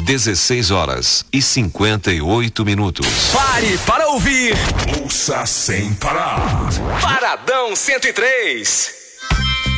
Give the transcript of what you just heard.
16h58. Pare para ouvir. Ouça sem parar. Paradão 103.